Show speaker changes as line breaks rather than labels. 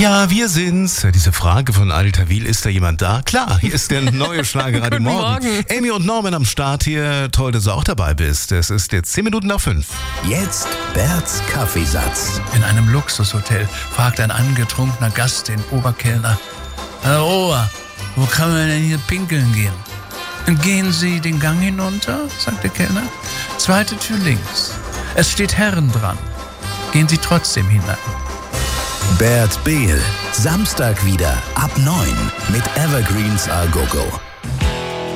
Ja, wir sind's. Diese Frage von Alter Wiel, ist da jemand da? Klar, hier ist der neue Schlagerradio Morgen. Amy und Norman am Start hier. Toll, dass du auch dabei bist. Es ist jetzt 10 Minuten nach 5.
Jetzt Berts Kaffeesatz.
In einem Luxushotel fragt ein angetrunkener Gast den Oberkellner: Herr Ober, wo kann man denn hier pinkeln gehen? Gehen Sie den Gang hinunter, sagt der Kellner. 2. Tür links. Es steht Herren dran. Gehen Sie trotzdem hinein.
Bert Behl, Samstag wieder ab 9 mit Evergreens A Go Go.